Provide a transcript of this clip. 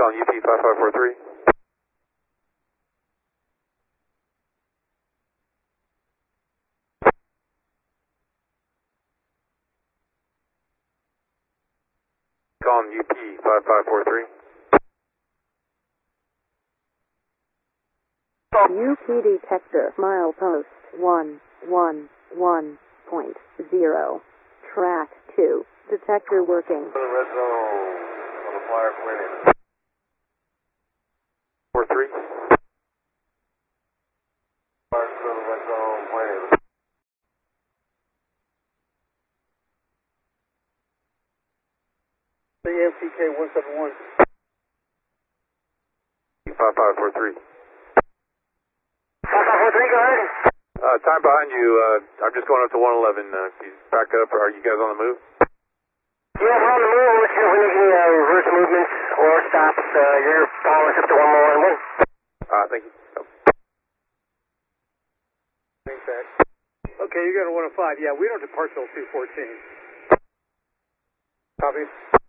Calling UP 5543. Calling UP 5543. UP detector, milepost 111.0. Track 2. Detector working. Red zone on the flyer planning. 43. Flyer to the red zone planning. The MTK 171. 5543. 5543, go ahead. Time behind you. I'm just going up to 111. Please back up. Are you guys on the move? Yeah, we're on the move. We'll see if we make any reverse movements or stops. You're following us up to 111. Thank you. Thanks, Zach. Okay, you got a 105. Yeah, we don't depart till 214. Copy.